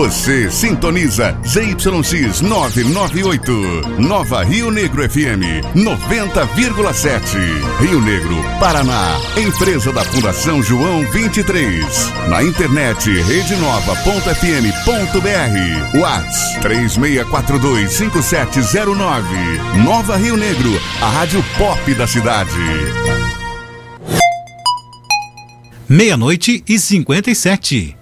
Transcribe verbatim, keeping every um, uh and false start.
Você sintoniza Z Y X novecentos e noventa e oito. Nova Rio Negro F M noventa vírgula sete. Rio Negro, Paraná. Empresa da Fundação João vinte e três. Na internet rede nova ponto f m ponto b r. WhatsApp três seis quatro dois cinco sete zero nove. Nova Rio Negro, a rádio pop da cidade. Meia-noite e cinquenta e sete.